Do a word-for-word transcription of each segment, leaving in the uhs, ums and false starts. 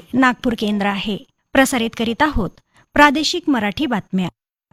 नागपूर केंद्र आहे. प्रसारित करीत आहोत प्रादेशिक मराठी बातम्या.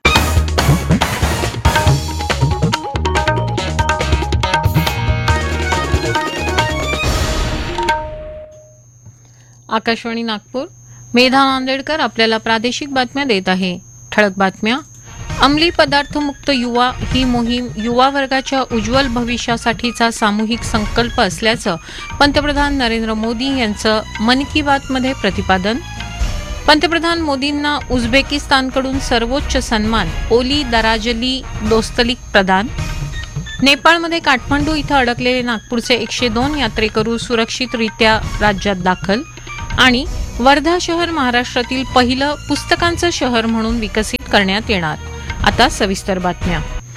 आकाशवाणी नागपूर. मेधा नांदेडकर आपल्याला प्रादेशिक बातम्या देत आहे. ठळक बातम्या. अंमली पदार्थ मुक्त युवा ही मोहीम युवा वर्गाच्या उज्ज्वल भविष्यासाठीचा सामूहिक संकल्प असल्याचं पंतप्रधान नरेंद्र मोदी यांचं मन की बातमध्ये प्रतिपादन. पंतप्रधान मोदींना उझबेकिस्तानकडून सर्वोच्च सन्मान ओली दराजली दोस्तलिक प्रदान. नेपाळमध्ये काठमांडू इथं अडकलेले नागपूरचे एकशे दोन यात्रेकरू सुरक्षितरित्या राज्यात दाखल. आणि वर्धा शहर महाराष्ट्रातील पहिलं पुस्तकांचं शहर म्हणून विकसित करण्यात येणार. आता सविस्तर बातम्या.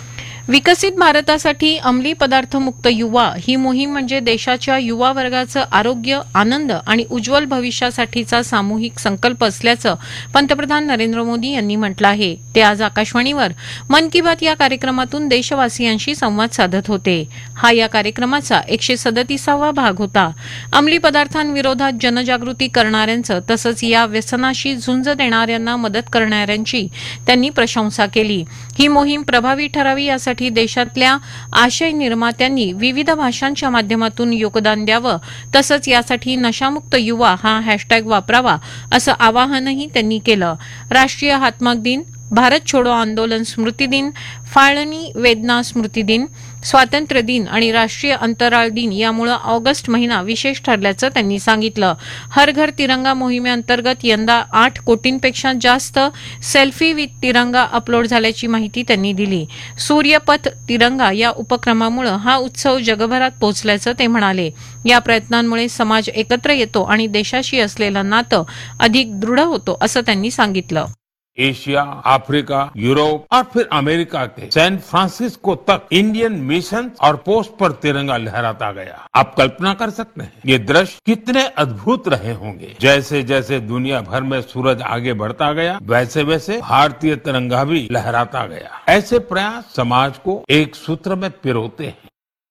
विकसित भारतासाठी अंमली पदार्थ मुक्त युवा ही मोहीम म्हणजे देशाच्या युवा वर्गाचं आरोग्य, आनंद आणि उज्ज्वल भविष्यासाठीचा सामूहिक संकल्प असल्याचं पंतप्रधान नरेंद्र मोदी यांनी म्हटलं आहे. ते आज आकाशवाणीवर मन की बात या कार्यक्रमातून देशवासियांशी संवाद साधत होते. हा या कार्यक्रमाचा एकशे सदतीसावा भाग होता. अंमली पदार्थांविरोधात जनजागृती करणाऱ्यांचं तसंच या व्यसनाशी झुंज देणाऱ्यांना मदत करणाऱ्यांची त्यांनी प्रशंसा केली. ही मोहीम प्रभावी ठरावी यासाठी देशातल्या आशय निर्मात्यांनी विविध भाषांच्या माध्यमातून योगदान द्यावं तसंच यासाठी नशामुक्त युवा हा हॅशटॅग वापरावा असं आवाहनही त्यांनी केलं. राष्ट्रीय हातमाग दिन, भारत छोडो आंदोलन स्मृती दिन, फाळणी वेदना स्मृती दिन, स्वातंत्र्य दिन आणि राष्ट्रीय अंतराळ दिन यामुळे ऑगस्ट महिना विशेष ठरल्याचं त्यांनी सांगितलं. हर घर तिरंगा मोहिमेअंतर्गत यंदा आठ कोटींपेक्षा जास्त सेल्फी विथ तिरंगा अपलोड झाल्याची माहिती त्यांनी दिली. सूर्यपथ तिरंगा या उपक्रमामुळे हा उत्सव जगभरात पोहोचल्याचं ते म्हणाले. या प्रयत्नांमुळे समाज एकत्र येतो आणि देशाशी असलेलं नातं अधिक दृढ होतो असं त्यांनी सांगितलं. एशिया, अफ्रीका, यूरोप और फिर अमेरिका के सैन फ्रांसिस्को तक इंडियन मिशन और पोस्ट पर तिरंगा लहराता गया. आप कल्पना कर सकते हैं ये दृश्य कितने अद्भुत रहे होंगे. जैसे जैसे दुनिया भर में सूरज आगे बढ़ता गया वैसे वैसे भारतीय तिरंगा भी लहराता गया. ऐसे प्रयास समाज को एक सूत्र में पिरोते हैं.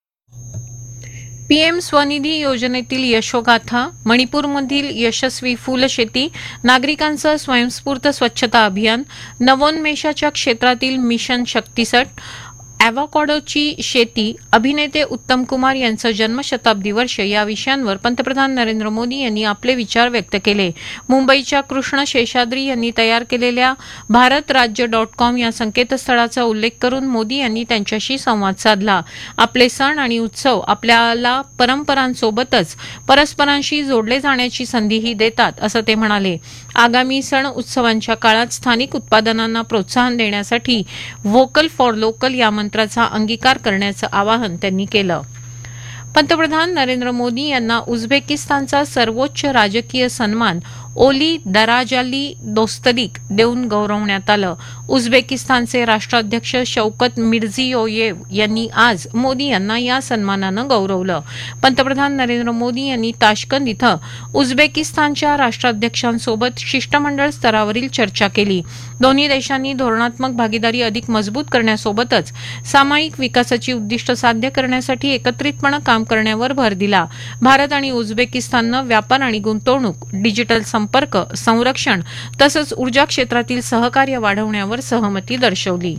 पीएम स्वनिधी योजनेतील यशोगाथा, मणिपूरमधील यशस्वी फुलशेती, नागरिकांचं स्वयंस्फूर्त स्वच्छता अभियान, नवोन्मेषाच्या क्षेत्रातील मिशन शक्तीसट, अॅव्होकाडोची शेती, अभिनेते उत्तम कुमार यांचं जन्मशताब्दी वर्ष या विषयांवर पंतप्रधान नरेंद्र मोदी यांनी आपले विचार व्यक्त केले. मुंबईच्या कृष्ण शेषाद्री यांनी तयार केलेल्या भारत राज्य डॉट कॉम या संकेतस्थळाचा उल्लेख करून मोदी यांनी त्यांच्याशी संवाद साधला. आपले सण आणि उत्सव आपल्याला परंपरांसोबतच परस्परांशी जोडले जाण्याची संधीही देतात असं ते म्हणाले. आगामी सण उत्सवांच्या काळात स्थानिक उत्पादनांना प्रोत्साहन देण्यासाठी व्होकल फॉर लोकल या मंत्राचा अंगीकार करण्याचं आवाहन त्यांनी केलं. पंतप्रधान नरेंद्र मोदी यांना उझबेकिस्तानचा सर्वोच्च राजकीय सन्मान ओली दराजाली दोस्तलिक देऊन गौरवण्यात आलं. उझबेकिस्तानचे राष्ट्राध्यक्ष शौकत मिर्झियोयेव यांनी आज मोदी यांना या सन्मानानं गौरवलं. पंतप्रधान नरेंद्र मोदी यांनी ताशकंद इथं उझबेकिस्तानच्या राष्ट्राध्यक्षांसोबत शिष्टमंडळ स्तरावरील चर्चा केली. दोन्ही देशांनी धोरणात्मक भागीदारी अधिक मजबूत करण्यासोबतच सामायिक विकासाची उद्दिष्ट साध्य करण्यासाठी एकत्रितपणे काम करण्यावर भर दिला. भारत आणि उझबेकिस्ताननं व्यापार आणि गुंतवणूक, डिजिटल संपर्क, संरक्षण तसंच ऊर्जा क्षेत्रातील सहकार्य वाढवण्यावर सहमती दर्शवली.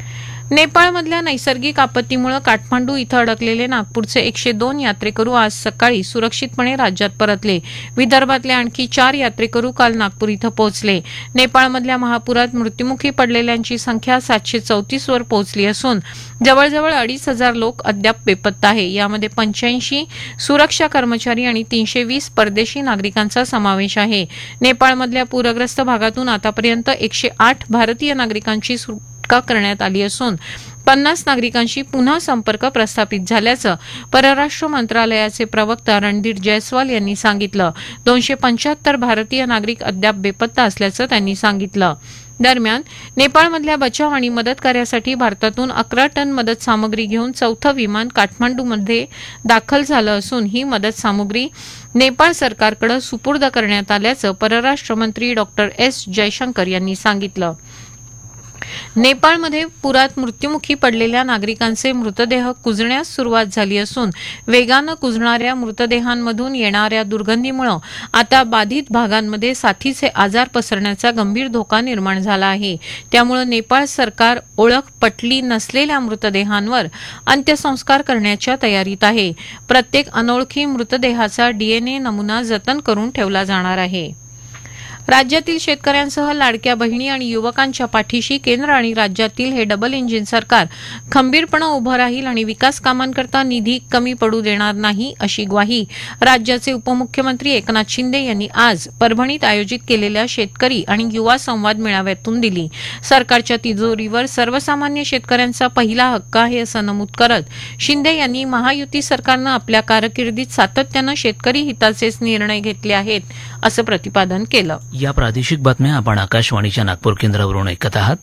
नेपाळमधल्या नैसर्गिक आपत्तीमुळे काठमांडू इथं अडकलेले नागपूरचे एकशे दोन यात्रेकरू आज सकाळी सुरक्षितपणे राज्यात परतले. विदर्भातले आणखी चार यात्रेकरू काल नागपूर इथं पोहोचले. नेपाळमधल्या महापुरात मृत्युमुखी पडलेल्यांची संख्या सातशे चौतीस वर पोहोचली असून जवळजवळ अडीच हजार लोक अद्याप बेपत्ता आहे. यामध्ये पंच्याऐंशी सुरक्षा कर्मचारी आणि तीनशे वीस परदेशी नागरिकांचा समावेश आहे. नेपाळमधल्या पूरग्रस्त भागातून आतापर्यंत एकशे आठ भारतीय नागरिकांची करण्यात आली असून पन्नास नागरिकांशी पुन्हा संपर्क प्रस्थापित झाल्याचं परराष्ट्र मंत्रालयाचे प्रवक्ता रणधीर जयस्वाल यांनी सांगितलं. दोनशे पंच्याहत्तर भारतीय नागरिक अद्याप बेपत्ता असल्याचं त्यांनी सांगितलं. दरम्यान नेपाळमधल्या बचाव आणि मदत कार्यासाठी भारतातून अकरा टन मदत सामग्री घेऊन चौथं विमान काठमांडूमध्ये दाखल झालं असून ही मदत सामग्री नेपाळ सरकारकडे सुपूर्द करण्यात आल्याचं परराष्ट्र मंत्री डॉक्टर एस जयशंकर यांनी सांगितलं. नेपाळमध्ये पुरात मृत्युमुखी पडलेल्या नागरिकांचे मृतदेह कुजण्यास सुरुवात झाली असून वेगानं कुजणाऱ्या मृतदेहांमधून येणाऱ्या दुर्गंधीमुळे आता बाधित भागांमध्ये साथीचे आजार पसरण्याचा गंभीर धोका निर्माण झाला आहे. त्यामुळे नेपाळ सरकार ओळख पटली नसलेल्या मृतदेहांवर अंत्यसंस्कार करण्याच्या तयारीत आहे. प्रत्येक अनोळखी मृतदेहाचा डीएनए नमुना जतन करून ठेवला जाणार आहे. राज्यातील शेतकऱ्यांसह लाडक्या बहिणी आणि युवकांच्या पाठीशी केंद्र आणि राज्यातील हे डबल इंजिन सरकार खंबीरपणे उभं राहील आणि विकास कामांकरता निधी कमी पडू देणार नाही अशी ग्वाही राज्याचे उपमुख्यमंत्री एकनाथ शिंदे यांनी आज परभणीत आयोजित केलेल्या शेतकरी आणि युवा संवाद मेळाव्यातून दिली. सरकारच्या तिजोरीवर सर्वसामान्य शेतकऱ्यांचा पहिला हक्क आहे असं नमूद करत शिंदे यांनी महायुती सरकारनं आपल्या कारकिर्दीत सातत्यानं शेतकरी हिताचेच निर्णय घेतले आहेत असं प्रतिपादन केलं. या प्रादेशिक बातम्या आपण आकाशवाणीच्या नागपूर केंद्रावरून ऐकत आहात.